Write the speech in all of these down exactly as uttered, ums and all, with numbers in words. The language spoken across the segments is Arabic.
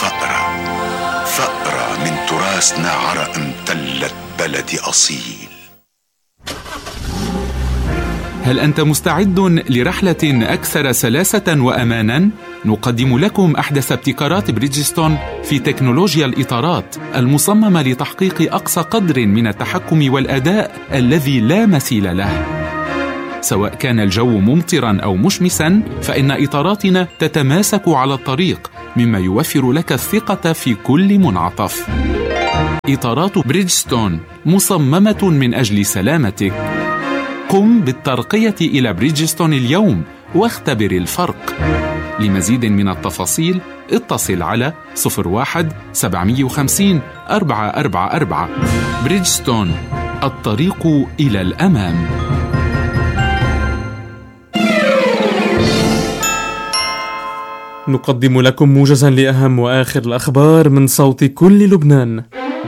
فأرة فأرة من تراثنا عرق امتلت بلدي أصيل. هل أنت مستعد لرحلة أكثر سلاسة وأماناً؟ نقدم لكم أحدث ابتكارات بريدجستون في تكنولوجيا الإطارات المصممة لتحقيق أقصى قدر من التحكم والأداء الذي لا مثيل له. سواء كان الجو ممطراً أو مشمساً، فإن إطاراتنا تتماسك على الطريق، مما يوفر لك الثقة في كل منعطف. إطارات بريدجستون مصممة من أجل سلامتك. قم بالترقية إلى بريدجستون اليوم واختبر الفرق. لمزيد من التفاصيل اتصل على صفر واحد سبعمية وخمسين أربعة أربعة أربعة. بريدجستون، الطريق إلى الأمام. نقدم لكم موجزا لأهم وآخر الأخبار من صوت كل لبنان.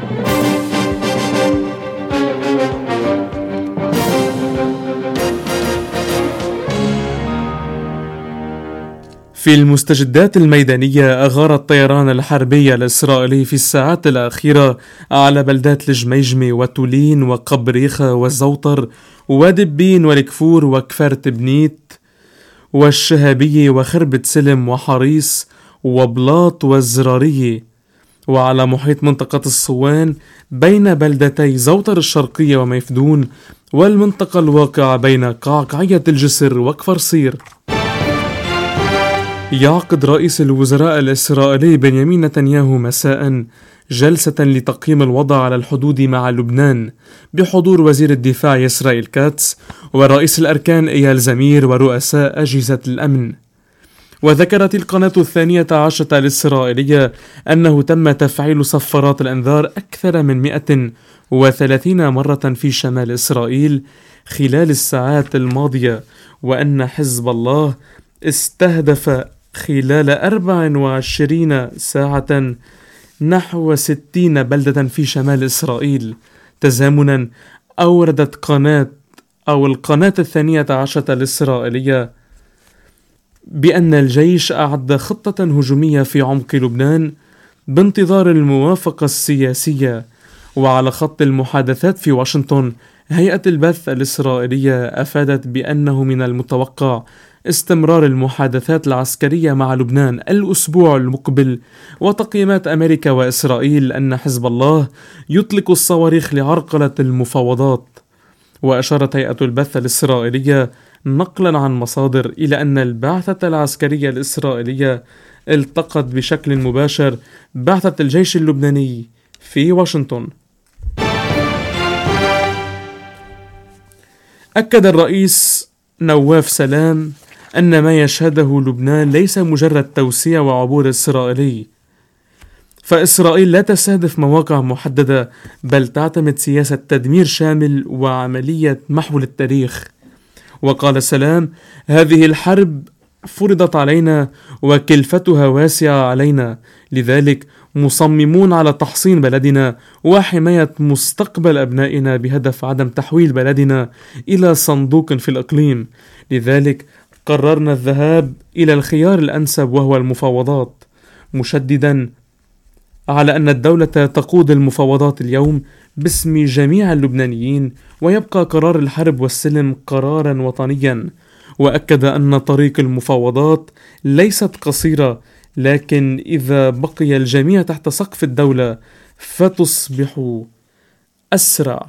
في المستجدات الميدانية، أغار الطيران الحربي الإسرائيلي في الساعات الأخيرة على بلدات الجميجمة وتولين وقبريخة والزوطر ودبين والكفور وكفر تبنيت والشهابية وخربة سلم وحريص وبلاط والزرارية، وعلى محيط منطقة الصوان بين بلدتي زوطر الشرقية وميفدون، والمنطقة الواقعة بين قعقعية الجسر وكفر صير. يعقد رئيس الوزراء الإسرائيلي بنيامين نتنياهو مساء جلسة لتقييم الوضع على الحدود مع لبنان بحضور وزير الدفاع إسرائيل كاتس ورئيس الأركان إيال زمير ورؤساء أجهزة الأمن. وذكرت القناة الثانية عشرة الإسرائيلية أنه تم تفعيل صفارات الأنذار أكثر من مئة وثلاثين مرة في شمال إسرائيل خلال الساعات الماضية، وأن حزب الله استهدف خلال أربع وعشرين ساعة نحو ستين بلدة في شمال إسرائيل. تزامنا أوردت قناة أو القناة الثانية عشرة الإسرائيلية بأن الجيش أعد خطة هجومية في عمق لبنان بانتظار الموافقة السياسية. وعلى خط المحادثات في واشنطن، هيئة البث الإسرائيلية أفادت بأنه من المتوقع استمرار المحادثات العسكرية مع لبنان الأسبوع المقبل، وتقييمات أمريكا وإسرائيل أن حزب الله يطلق الصواريخ لعرقلة المفاوضات. وأشارت هيئة البث الإسرائيلية نقلا عن مصادر إلى أن البعثة العسكرية الإسرائيلية التقت بشكل مباشر بعثة الجيش اللبناني في واشنطن. أكد الرئيس نواف سلام أن ما يشهده لبنان ليس مجرد توسيع وعبور إسرائيلي، فإسرائيل لا تستهدف مواقع محددة، بل تعتمد سياسة تدمير شامل وعملية محو للتاريخ. وقال سلام: هذه الحرب فرضت علينا وكلفتها واسعة علينا، لذلك مصممون على تحصين بلدنا وحماية مستقبل أبنائنا بهدف عدم تحويل بلدنا إلى صندوق في الإقليم. لذلك قررنا الذهاب إلى الخيار الأنسب وهو المفاوضات، مشددا على أن الدولة تقود المفاوضات اليوم باسم جميع اللبنانيين، ويبقى قرار الحرب والسلم قرارا وطنيا. وأكد أن طريق المفاوضات ليست قصيرة، لكن إذا بقي الجميع تحت سقف الدولة فتصبح أسرع.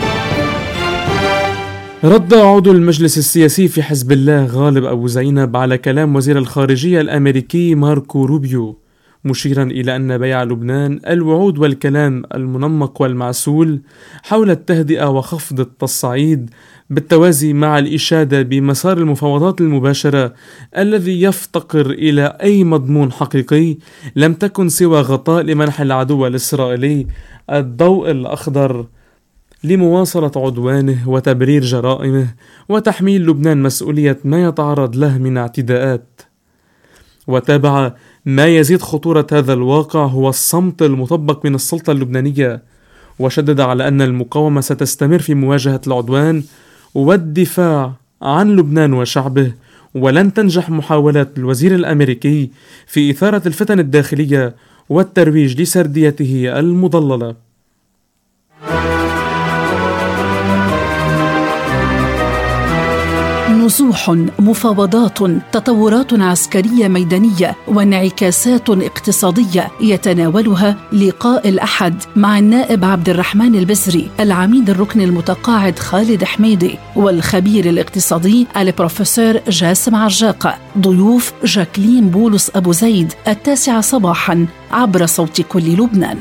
رد عضو المجلس السياسي في حزب الله غالب أبو زينب على كلام وزير الخارجية الأمريكي ماركو روبيو، مشيرا إلى أن بيع لبنان الوعود والكلام المنمق والمعسول حول التهدئة وخفض التصعيد بالتوازي مع الإشادة بمسار المفاوضات المباشرة الذي يفتقر إلى أي مضمون حقيقي، لم تكن سوى غطاء لمنح العدو الإسرائيلي الضوء الأخضر لمواصلة عدوانه وتبرير جرائمه وتحميل لبنان مسؤولية ما يتعرض له من اعتداءات. وتابع: ما يزيد خطورة هذا الواقع هو الصمت المطبق من السلطة اللبنانية، وشدد على أن المقاومة ستستمر في مواجهة العدوان والدفاع عن لبنان وشعبه، ولن تنجح محاولات الوزير الأمريكي في إثارة الفتن الداخلية والترويج لسرديته المضللة. نزوح، مفاوضات، تطورات عسكرية ميدانية وانعكاسات اقتصادية يتناولها لقاء الأحد مع النائب عبد الرحمن البزري، العميد الركن المتقاعد خالد حميدي، والخبير الاقتصادي البروفيسور جاسم عجاقة. ضيوف جاكلين بولس أبو زيد، التاسعة صباحا عبر صوت كل لبنان.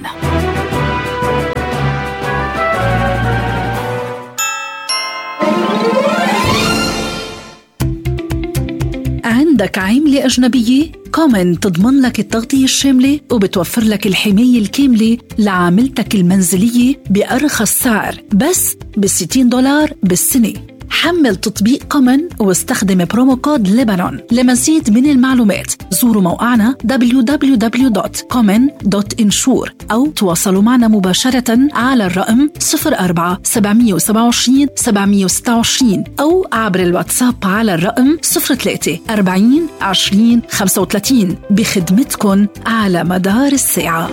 عندك عملة أجنبية؟ كومن تضمن لك التغطية الشاملة وبتوفر لك الحماية الكاملة لعاملتك المنزلية بأرخص سعر، بس بستين دولار بالسنة. حمل تطبيق كومن واستخدم برومو كود لبنان. لمزيد من المعلومات زوروا موقعنا دبليو دبليو دبليو دوت كومن دوت انشور أو تواصلوا معنا مباشرة على الرقم صفر أربعة سبعمية وسبعة وعشرين سبعمية وستة وعشرين أو عبر الواتساب على الرقم صفر ثلاثة أربعين عشرين خمسة وثلاثين، بخدمتكم على مدار الساعة.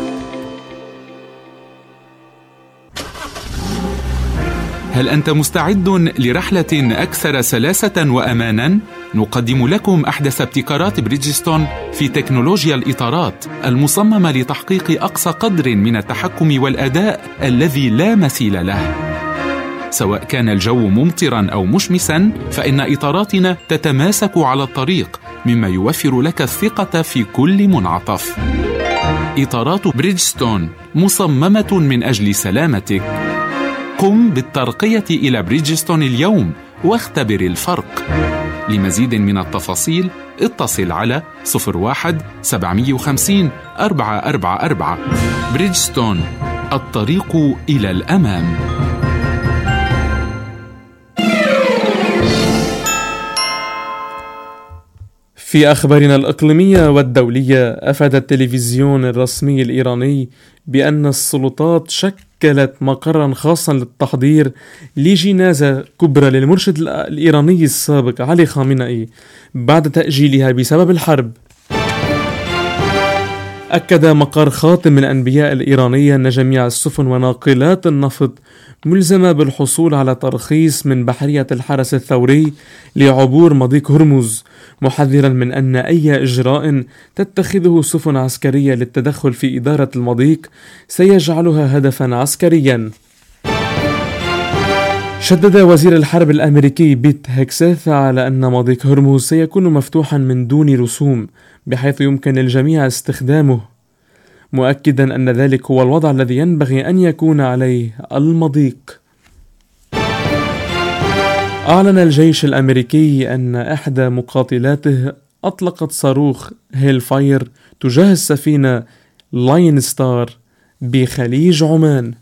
هل أنت مستعد لرحلة أكثر سلاسة وأماناً؟ نقدم لكم أحدث ابتكارات بريدجستون في تكنولوجيا الإطارات المصممة لتحقيق أقصى قدر من التحكم والأداء الذي لا مثيل له. سواء كان الجو ممطراً أو مشمساً، فإن إطاراتنا تتماسك على الطريق، مما يوفر لك الثقة في كل منعطف. إطارات بريدجستون مصممة من أجل سلامتك. قم بالترقية إلى بريدجستون اليوم واختبر الفرق. لمزيد من التفاصيل اتصل على صفر واحد سبعمية وخمسين أربعة أربعة أربعة. بريدجستون، الطريق إلى الأمام. في أخبارنا الإقليمية والدولية، أفاد التلفزيون الرسمي الإيراني بأن السلطات شكلت مقرا خاصا للتحضير لجنازة كبرى للمرشد الإيراني السابق علي خامنئي بعد تأجيلها بسبب الحرب. أكد مقر خاتم الأنبياء الإيرانية أن جميع السفن وناقلات النفط ملزمة بالحصول على ترخيص من بحرية الحرس الثوري لعبور مضيق هرمز، محذرا من أن أي إجراء تتخذه سفن عسكرية للتدخل في إدارة المضيق سيجعلها هدفا عسكريا. شدد وزير الحرب الأمريكي بيت هيكسيث على أن مضيق هرمز سيكون مفتوحا من دون رسوم بحيث يمكن للجميع استخدامه، مؤكدا أن ذلك هو الوضع الذي ينبغي أن يكون عليه المضيق. أعلن الجيش الأمريكي أن إحدى مقاتلاته أطلقت صاروخ هيل فاير تجاه السفينة لاين ستار بخليج عمان.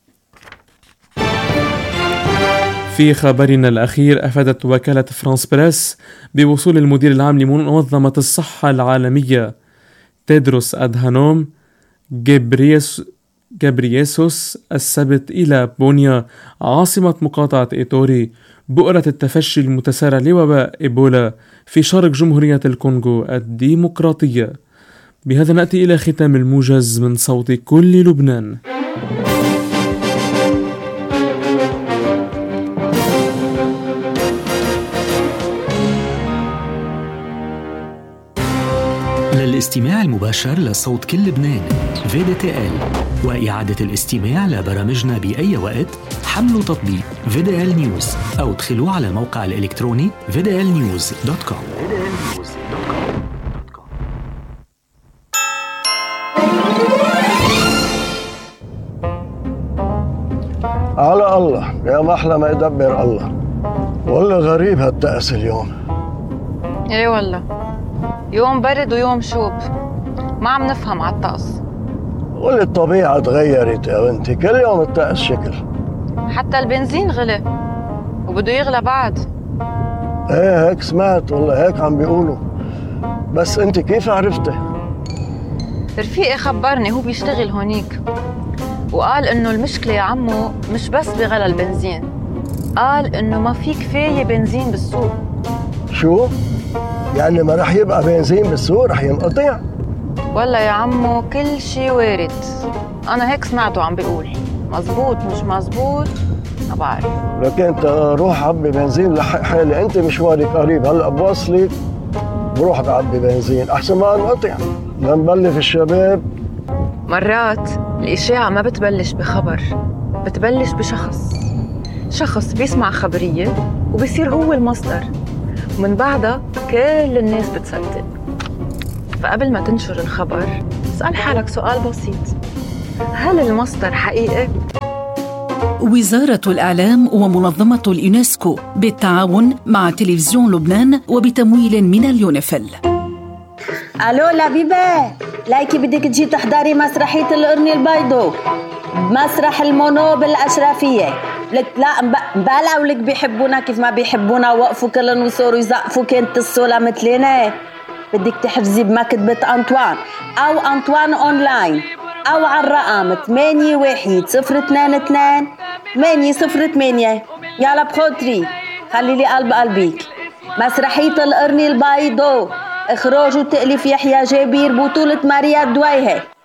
في خبرنا الأخير، أفادت وكالة فرانس بريس بوصول المدير العام لمنظمة الصحة العالمية تيدروس أدهانوم جبريس جبرييسوس السبت إلى بونيا عاصمة مقاطعة إيتوري بؤرة التفشي المتسارع لوباء إيبولا في شرق جمهورية الكونغو الديمقراطية. بهذا نأتي إلى ختام الموجز من صوت كل لبنان. للاستماع المباشر لصوت كل لبنان في دي تي إل وإعادة الاستماع لبرامجنا بأي وقت، حملوا تطبيق في دي إل نيوز أو ادخلوا على الموقع الإلكتروني في دي إل نيوز دوت كوم. على الله يا محلى ما يدبر الله. والله غريب هالتأس اليوم. ايه والله، يوم برد ويوم شوب، ما عم نفهم على الطقس. قولي الطبيعة تغيرت يا بنتي، كل يوم الطقس شكل. حتى البنزين غلى وبده يغلى بعد. ايه هيك سمعت، والله هيك عم بيقولوا. بس انت كيف عرفتي؟ رفيقي خبرني، هو بيشتغل هونيك، وقال انه المشكلة يا عمو مش بس بغلى البنزين، قال انه ما في كفاية بنزين بالسوق. شو؟ يعني ما رح يبقى بنزين بالسوق، رح ينقطع؟ ولا يا عمو كل شي وارد. أنا هيك سمعته عم بيقول، مزبوط مش مزبوط ما بعرف. لكن انت روح عبي بنزين لحق حالي، انت مشوارك قريب، هلا بوصلك بروح بعبي بنزين احسن ما انقطع لنبلف الشباب. مرات الإشاعة ما بتبلش بخبر، بتبلش بشخص، شخص بيسمع خبرية وبيصير هو المصدر، ومن بعدها كل الناس بتصدق. فقبل ما تنشر الخبر اسأل حالك سؤال بسيط: هل المصدر حقيقي؟ وزارة الإعلام ومنظمة اليونسكو بالتعاون مع تلفزيون لبنان وبتمويل من اليونيفيل. ألو لبيبة، لايكي بدك تجي تحضري مسرحية القرن البيضاء مسرح المونو بالأشرفية. لك لا مبالع ولك بيحبونا كيف ما بيحبونا، وقفوا كلن وصوروا يزقفوا كانت الصولة مثلنا. بدك تحفزي بمكتبة أنطوان أو أنطوان أونلاين أو على الرقم ثمانية واحد صفر اثنين اثنين ثمانية صفر ثمانية. يلا بخاطري خلي لي قلب قلبك. مسرحية القرن البيضاء، إخراج وتأليف يحيى جابير، بطولة ماريا الدويهة.